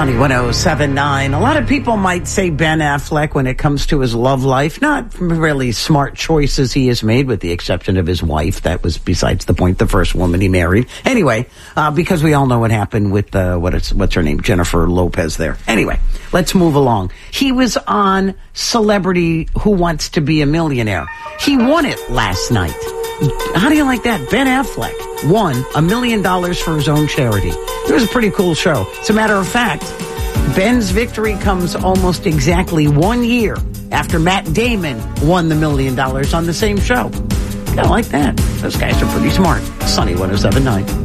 Sunny 107.9. A lot of people might say Ben Affleck when it comes to his love life. Not really smart choices he has made, with the exception of his wife. That was besides the point, the first woman he married. Anyway, because we all know what happened with, what's her name? Jennifer Lopez there. Anyway, let's move along. He was on Celebrity Who Wants to Be a Millionaire. He won it last night. How do you like that? Ben Affleck won $1 million for his own charity. It was a pretty cool show. As a matter of fact, Ben's victory comes almost exactly 1 year after Matt Damon won the $1 million on the same show. Kind of like that. Those guys are pretty smart. Sunny 107.9.